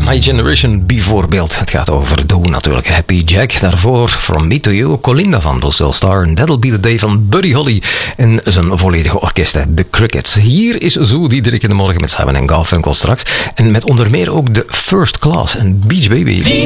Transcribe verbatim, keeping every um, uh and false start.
My Generation bijvoorbeeld. Het gaat over The Who natuurlijk. Happy Jack. Daarvoor From Me To You, Colinda van Lucille Star. En That'll Be The Day van Buddy Holly. En zijn volledige orkest, The Crickets. Hier is Zo Diederik in de morgen met Simon en Garfunkel straks. En met onder meer ook de First Class en Beach Baby.